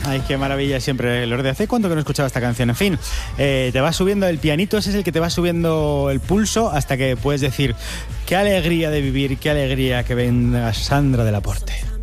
Ay, qué maravilla siempre, Lourdes. ¿Hace cuánto que no escuchaba esta canción? En fin, te va subiendo el pianito, ese es el que te va subiendo el pulso hasta que puedes decir qué alegría de vivir, qué alegría que venga Sandra del Aporte.